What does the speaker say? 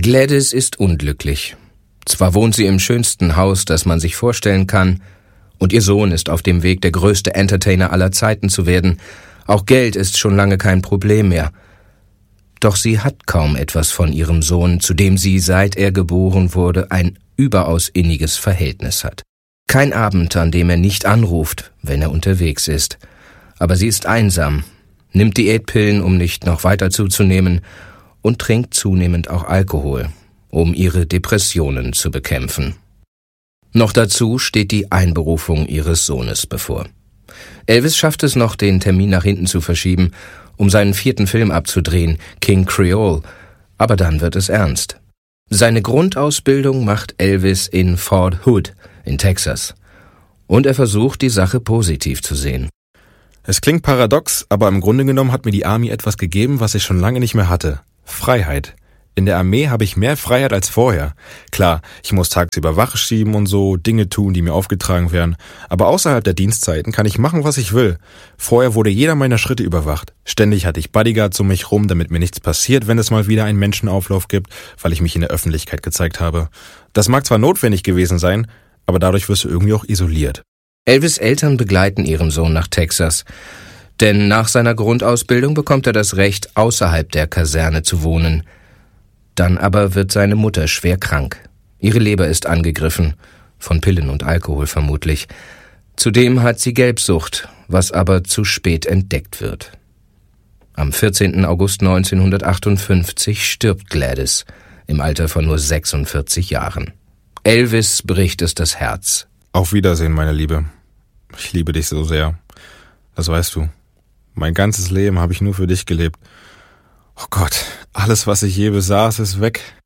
Gladys ist unglücklich. Zwar wohnt sie im schönsten Haus, das man sich vorstellen kann, und ihr Sohn ist auf dem Weg, der größte Entertainer aller Zeiten zu werden. Auch Geld ist schon lange kein Problem mehr. Doch sie hat kaum etwas von ihrem Sohn, zu dem sie, seit er geboren wurde, ein überaus inniges Verhältnis hat. Kein Abend, an dem er nicht anruft, wenn er unterwegs ist. Aber sie ist einsam, nimmt Diätpillen, um nicht noch weiter zuzunehmen, und trinkt zunehmend auch Alkohol, um ihre Depressionen zu bekämpfen. Noch dazu steht die Einberufung ihres Sohnes bevor. Elvis schafft es noch, den Termin nach hinten zu verschieben, um seinen 4. Film abzudrehen, King Creole, aber dann wird es ernst. Seine Grundausbildung macht Elvis in Fort Hood in Texas. Und er versucht, die Sache positiv zu sehen. Es klingt paradox, aber im Grunde genommen hat mir die Army etwas gegeben, was ich schon lange nicht mehr hatte. Freiheit. In der Armee habe ich mehr Freiheit als vorher. Klar, ich muss tagsüber Wache schieben und so, Dinge tun, die mir aufgetragen werden. Aber außerhalb der Dienstzeiten kann ich machen, was ich will. Vorher wurde jeder meiner Schritte überwacht. Ständig hatte ich Bodyguards um mich rum, damit mir nichts passiert, wenn es mal wieder einen Menschenauflauf gibt, weil ich mich in der Öffentlichkeit gezeigt habe. Das mag zwar notwendig gewesen sein, aber dadurch wirst du irgendwie auch isoliert. Elvis' Eltern begleiten ihren Sohn nach Texas. Denn nach seiner Grundausbildung bekommt er das Recht, außerhalb der Kaserne zu wohnen. Dann aber wird seine Mutter schwer krank. Ihre Leber ist angegriffen, von Pillen und Alkohol vermutlich. Zudem hat sie Gelbsucht, was aber zu spät entdeckt wird. Am 14. August 1958 stirbt Gladys, im Alter von nur 46 Jahren. Elvis bricht es das Herz. Auf Wiedersehen, meine Liebe. Ich liebe dich so sehr. Das weißt du. Mein ganzes Leben habe ich nur für dich gelebt. Oh Gott, alles, was ich je besaß, ist weg.